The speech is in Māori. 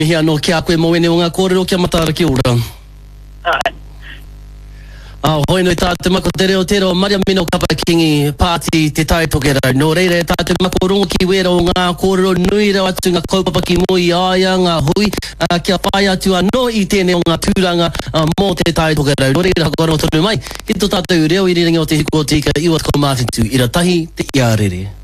Mihi anō ki a koe mo ene o ngā kōrero kia matara ki ora. Hoi noi tāte mako te reo tero Maria Mino Kapakingi Pāti te tai tokera. Nō reire tāte mako rongo ki wera o ngā kōrero nui reo atu ngā kaupapa ki moi aia ngā hui kia pai atu anō i tēnei o ngā tūranga mō te tai tokera. Nō reire hako tonu mai ki tō tātou reo i ringi o te hiko o tika iwa tko mātitu i ratahi te iarere.